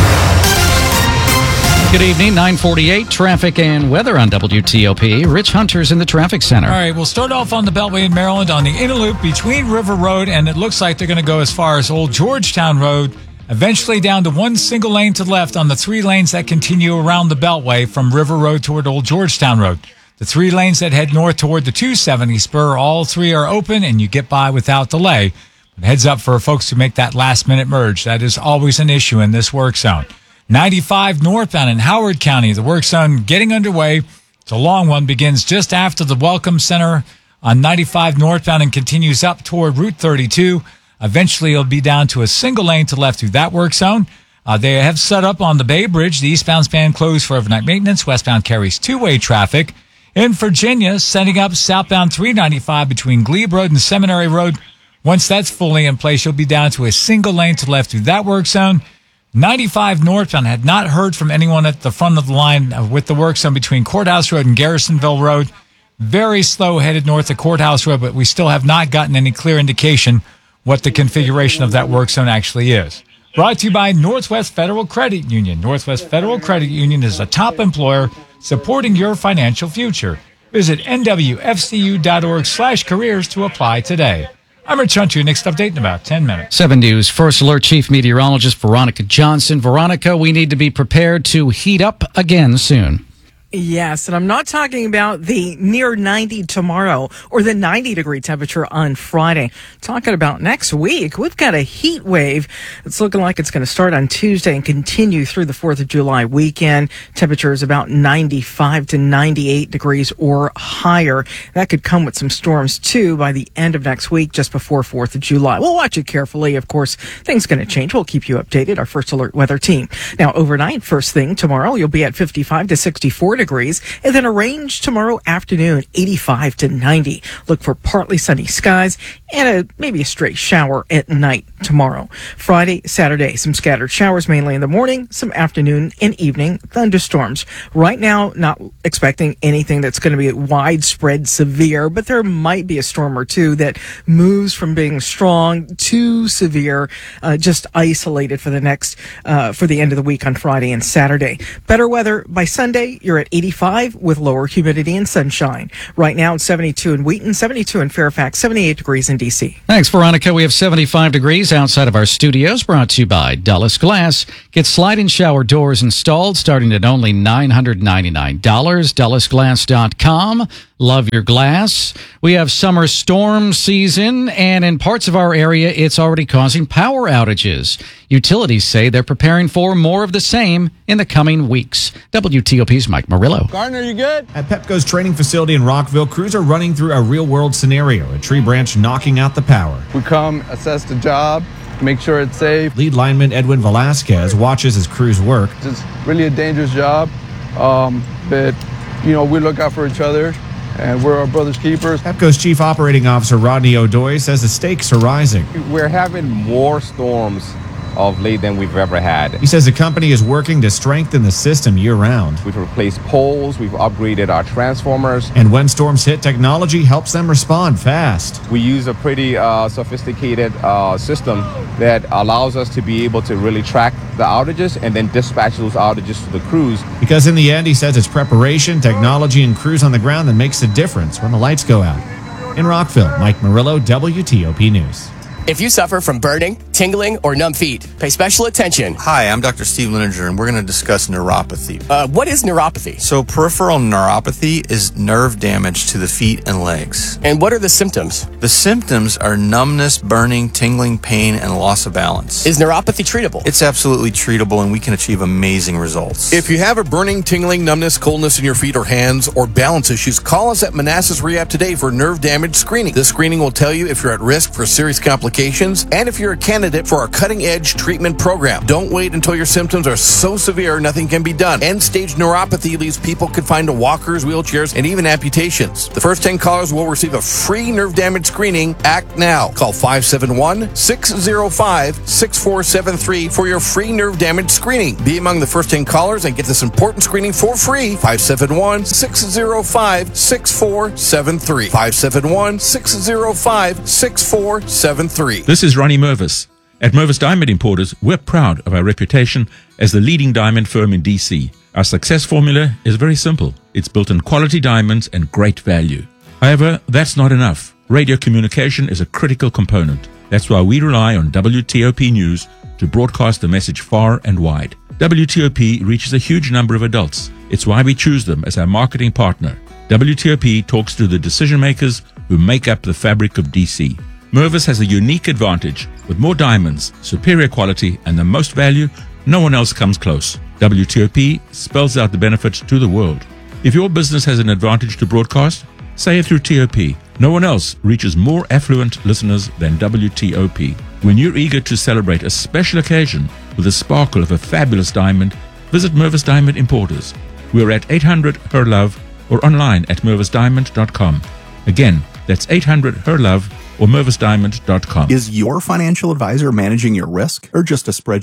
Good evening, nine forty-eight, traffic and weather on W T O P. Rich Hunter's in the traffic center. All right, we'll start off on the Beltway in Maryland on the inner loop between River Road, and it looks like they're going to go as far as Old Georgetown Road, eventually down to one single lane to the left on the three lanes that continue around the Beltway from River Road toward Old Georgetown Road. The three lanes that head north toward the two seventy spur, all three are open, and you get by without delay. But heads up for folks who make that last-minute merge. That is always an issue in this work zone. ninety-five northbound in Howard County, the work zone getting underway. It's a long one, begins just after the Welcome Center on ninety-five northbound and continues up toward Route thirty-two. Eventually, it'll be down to a single lane to left through that work zone. Uh, they have set up on the Bay Bridge. The eastbound span closed for overnight maintenance. Westbound carries two-way traffic. In Virginia, setting up southbound three ninety-five between Glebe Road and Seminary Road. Once that's fully in place, you'll be down to a single lane to left through that work zone. ninety-five northbound, had not heard from anyone at the front of the line with the work zone between Courthouse Road and Garrisonville Road. Very slow headed north to Courthouse Road, but we still have not gotten any clear indication what the configuration of that work zone actually is. Brought to you by Northwest Federal Credit Union. Northwest Federal Credit Union is a top employer supporting your financial future. Visit N W F C U dot org slash careers to apply today. I'm Rich Hunter. Next update in about ten minutes. seven News First Alert Chief Meteorologist Veronica Johnson. Veronica, we need to be prepared to heat up again soon. Yes, and I'm not talking about the near ninety tomorrow or the ninety degree temperature on Friday. Talking about next week, we've got a heat wave. It's looking like it's going to start on Tuesday and continue through the fourth of July weekend. Temperature is about ninety-five to ninety-eight degrees or higher. That could come with some storms too by the end of next week, just before fourth of July. We'll watch it carefully. Of course, things going to change. We'll keep you updated. Our First Alert weather team. Now, overnight, first thing tomorrow, you'll be at fifty-five to sixty-four degrees, and then a range tomorrow afternoon, eighty-five to ninety. Look for partly sunny skies and a, maybe a stray shower at night tomorrow. Friday, Saturday, some scattered showers mainly in the morning, some afternoon and evening thunderstorms. Right now, not expecting anything that's going to be widespread severe, but there might be a storm or two that moves from being strong to severe, uh, just isolated for the next, uh, for the end of the week on Friday and Saturday. Better weather by Sunday, you're at eighty-five with lower humidity and sunshine. Right now it's seventy-two in Wheaton, seventy-two in Fairfax, seventy-eight degrees in D C. Thanks, Veronica. We have seventy-five degrees outside of our studios, brought to you by Dulles Glass. Get slide and shower doors installed starting at only nine hundred ninety-nine dollars. Dulles Glass dot com. Love your glass. We have summer storm season, and in parts of our area, it's already causing power outages. Utilities say they're preparing for more of the same in the coming weeks. W T O P's Mike Murillo. Gardner, you good? At Pepco's training facility in Rockville, crews are running through a real-world scenario, a tree branch knocking out the power. We come, assess the job, make sure it's safe. Lead lineman Edwin Velasquez watches as crews work. It's really a dangerous job, um, but, you know, we look out for each other, and we're our brother's keepers. Pepco's Chief Operating Officer Rodney O'Doy says the stakes are rising. We're having more storms of late than we've ever had. He says the company is working to strengthen the system year-round. We've replaced poles, we've upgraded our transformers. And when storms hit, technology helps them respond fast. We use a pretty uh, sophisticated uh, system that allows us to be able to really track the outages and then dispatch those outages to the crews. Because in the end, he says it's preparation, technology, and crews on the ground that makes the difference when the lights go out. In Rockville, Mike Murillo, W T O P News. If you suffer from burning, tingling, or numb feet, pay special attention. Hi, I'm Doctor Steve Lininger, and we're going to discuss neuropathy. Uh, what is neuropathy? So peripheral neuropathy is nerve damage to the feet and legs. And what are the symptoms? The symptoms are numbness, burning, tingling, pain, and loss of balance. Is neuropathy treatable? It's absolutely treatable, and we can achieve amazing results. If you have a burning, tingling, numbness, coldness in your feet or hands, or balance issues, call us at Manassas Rehab today for nerve damage screening. This screening will tell you if you're at risk for serious complications and if you're a candidate for our cutting-edge treatment program. Don't wait until your symptoms are so severe nothing can be done. End-stage neuropathy leaves people confined to walkers, wheelchairs, and even amputations. The first ten callers will receive a free nerve damage screening. Act now. Call five seven one, six zero five, six four seven three for your free nerve damage screening. Be among the first ten callers and get this important screening for free. five seven one, six zero five, six four seven three. five seven one, six zero five, six four seven three. This is Ronnie Mervis. At Mervis Diamond Importers, we're proud of our reputation as the leading diamond firm in D C. Our success formula is very simple. It's built on quality diamonds and great value. However, that's not enough. Radio communication is a critical component. That's why we rely on W T O P News to broadcast the message far and wide. W T O P reaches a huge number of adults. It's why we choose them as our marketing partner. W T O P talks to the decision makers who make up the fabric of D C. Mervis has a unique advantage. With more diamonds, superior quality, and the most value, no one else comes close. W T O P spells out the benefits to the world. If your business has an advantage to broadcast, say it through T O P. No one else reaches more affluent listeners than W T O P. When you're eager to celebrate a special occasion with the sparkle of a fabulous diamond, visit Mervis Diamond Importers. We're at eight hundred H E R LOVE or online at mervis diamond dot com. Again, that's eight hundred H E R LOVE or mervis diamond dot com. Is your financial advisor managing your risk or just a spreadsheet?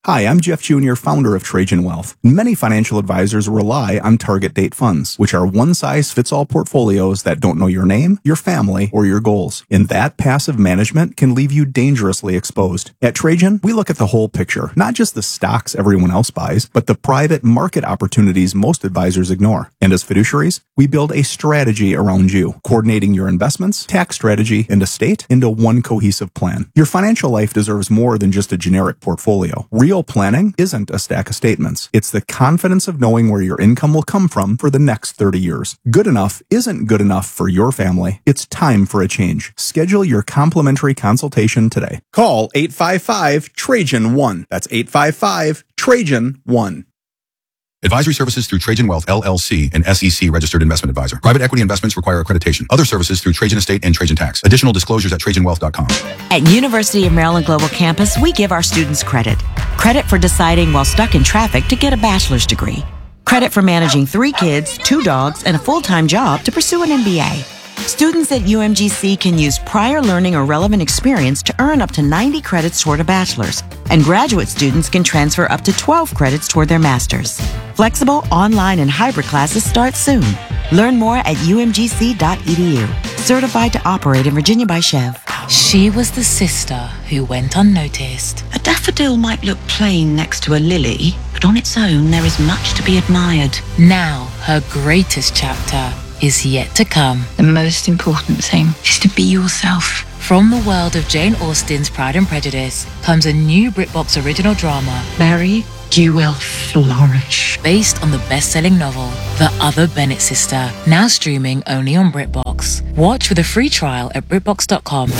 Hi, I'm Jeff Junior, founder of Trajan Wealth. Many financial advisors rely on target date funds, which are one-size-fits-all portfolios that don't know your name, your family, or your goals. And that passive management can leave you dangerously exposed. At Trajan, we look at the whole picture, not just the stocks everyone else buys, but the private market opportunities most advisors ignore. And as fiduciaries, we build a strategy around you, coordinating your investments, tax strategy, and estate into one cohesive plan. Your financial life deserves more than just a generic portfolio. Real planning isn't a stack of statements. It's the confidence of knowing where your income will come from for the next thirty years. Good enough isn't good enough for your family. It's time for a change. Schedule your complimentary consultation today. Call eight five five Trajan one. That's eight five five Trajan one. Advisory services through Trajan Wealth, L L C, an S E C registered investment advisor. Private equity investments require accreditation. Other services through Trajan Estate and Trajan Tax. Additional disclosures at trajan wealth dot com. At University of Maryland Global Campus, we give our students credit. Credit for deciding while stuck in traffic to get a bachelor's degree. Credit for managing three kids, two dogs, and a full-time job to pursue an M B A. Students at U M G C can use prior learning or relevant experience to earn up to ninety credits toward a bachelor's, and graduate students can transfer up to twelve credits toward their master's. Flexible, online, and hybrid classes start soon. Learn more at u m g c dot e d u. Certified to operate in Virginia by Chev. She was the sister who went unnoticed. A daffodil might look plain next to a lily, but on its own there is much to be admired. Now, her greatest chapter is yet to come. The most important thing is to be yourself. From the world of Jane Austen's Pride and Prejudice comes a new BritBox original drama, Mary, you will flourish. Based on the best-selling novel, The Other Bennett Sister, now streaming only on BritBox. Watch with a free trial at brit box dot com.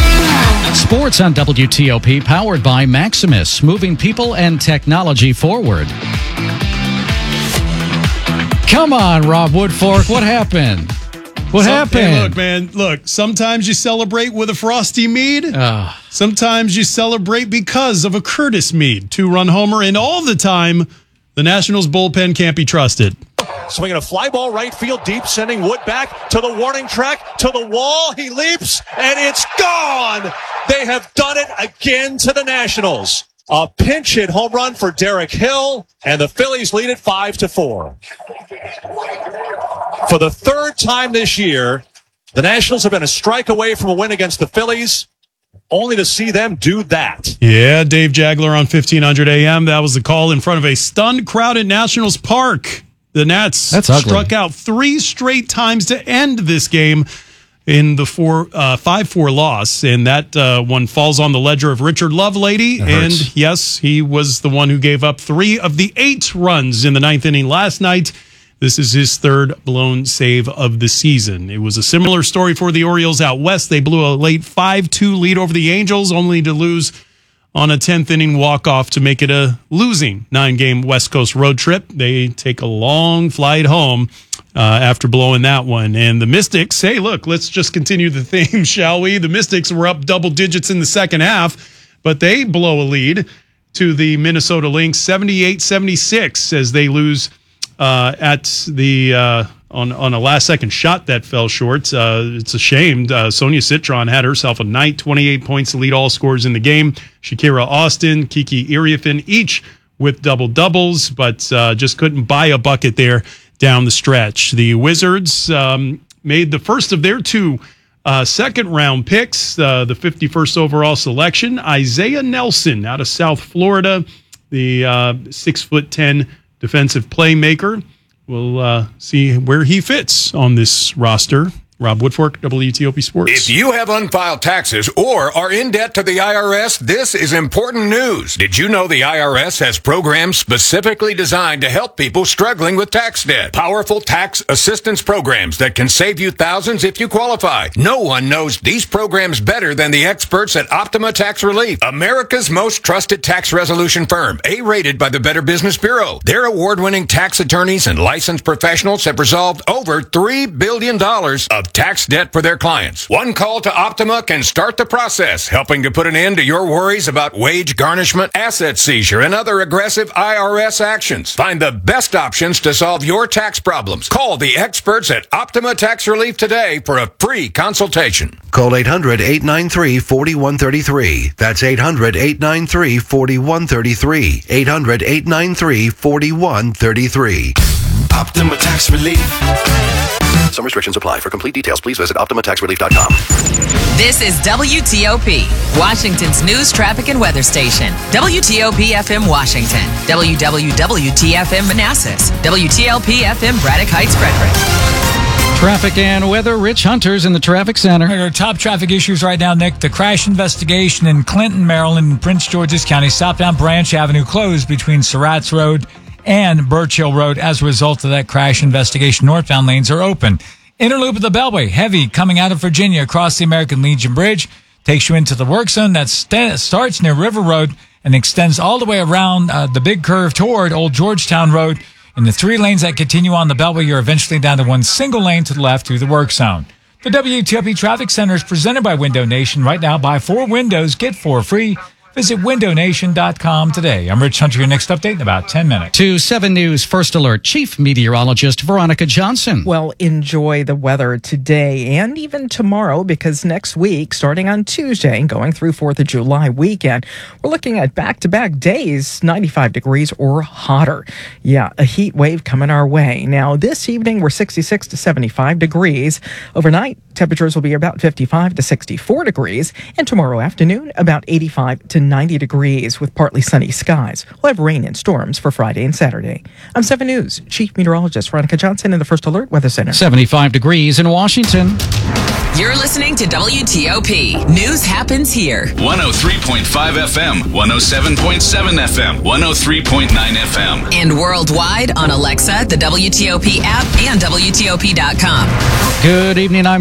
Sports on W T O P, powered by Maximus, moving people and technology forward. Come on, Rob Woodfork, what happened? What so, happened? Hey, look, man, look, sometimes you celebrate with a frosty mead. Uh, sometimes you celebrate because of a Curtis mead, two-run homer, and all the time, the Nationals bullpen can't be trusted. Swinging a fly ball right field deep, sending Wood back to the warning track, to the wall. He leaps, and it's gone. They have done it again to the Nationals. A pinch hit home run for Derek Hill, and the Phillies lead it five to four. For the third time this year, the Nationals have been a strike away from a win against the Phillies, only to see them do that. Yeah, Dave Jagler on fifteen hundred A M. That was the call in front of a stunned crowd at Nationals Park. The Nats That's ugly. struck out three straight times to end this game in the four uh, five four loss, and that uh, one falls on the ledger of Richard Lovelady. And yes, he was the one who gave up three of the eight runs in the ninth inning last night. This is his third blown save of the season. It was a similar story for the Orioles out west. They blew a late five two lead over the Angels, only to lose on a tenth inning walk-off to make it a losing nine-game West Coast road trip. They take a long flight home uh, after blowing that one. And the Mystics, hey, look, let's just continue the theme, shall we? The Mystics were up double digits in the second half, but they blow a lead to the Minnesota Lynx, seventy-eight seventy-six, as they lose uh, at the uh, on on a last second shot that fell short. Uh, it's a shame. Uh, Sonia Citron had herself a night, twenty-eight points to lead all scores in the game. Shakira Austin, Kiki Iriafen, each with double doubles, but uh, just couldn't buy a bucket there down the stretch. The Wizards um, made the first of their two uh, second round picks, uh, the fifty-first overall selection, Isaiah Nelson out of South Florida, the uh, six foot ten defensive playmaker. We'll uh, see where he fits on this roster. Rob Woodfork, W T O P Sports. If you have unfiled taxes or are in debt to the I R S, this is important news. Did you know the I R S has programs specifically designed to help people struggling with tax debt? Powerful tax assistance programs that can save you thousands if you qualify. No one knows these programs better than the experts at Optima Tax Relief, America's most trusted tax resolution firm, A-rated by the Better Business Bureau. Their award-winning tax attorneys and licensed professionals have resolved over three billion dollars of of tax debt for their clients. One call to Optima can start the process, helping to put an end to your worries about wage garnishment, asset seizure, and other aggressive I R S actions. Find the best options to solve your tax problems. Call the experts at Optima Tax Relief today for a free consultation. Call eight hundred, eight nine three, four one three three. That's eight hundred, eight nine three, four one three three. eight hundred, eight nine three, four one three three. Optima Tax Relief. Some restrictions apply. For complete details, please visit optima tax relief dot com. This is W T O P, Washington's news, traffic, and weather station. W T O P F M Washington. W W W T F M Manassas. W T L P F M Braddock Heights, Frederick. Traffic and weather. Rich Hunter's in the traffic center. Our top traffic issues right now, Nick. The crash investigation in Clinton, Maryland, and Prince George's County. Southbound Branch Avenue closed between Surratt's Road and Birch Hill Road. As a result of that crash investigation, northbound lanes are open. Interloop of the Beltway, heavy coming out of Virginia across the American Legion Bridge, takes you into the work zone that st- starts near River Road and extends all the way around uh, the big curve toward Old Georgetown Road. In the three lanes that continue on the Beltway, you're eventually down to one single lane to the left through the work zone. The W T O P Traffic Center is presented by Window Nation. Right now, buy four windows, get four free. Visit window nation dot com today. I'm Rich Hunter. Your next update in about ten minutes. To seven News First Alert Chief Meteorologist Veronica Johnson. Well, enjoy the weather today and even tomorrow, because next week, starting on Tuesday and going through fourth of July weekend, we're looking at back-to-back days, ninety-five degrees or hotter. Yeah, a heat wave coming our way. Now, this evening, we're sixty-six to seventy-five degrees. Overnight, temperatures will be about fifty-five to sixty-four degrees. And tomorrow afternoon, about eighty-five to ninety degrees with partly sunny skies. We'll have rain and storms for Friday and Saturday. I'm seven News Chief Meteorologist Veronica Johnson in the First Alert Weather Center. seventy-five degrees in Washington. You're listening to W T O P. News happens here. one oh three point five F M, one oh seven point seven F M, one oh three point nine F M. And worldwide on Alexa, the W T O P app, and W T O P dot com. Good evening. I'm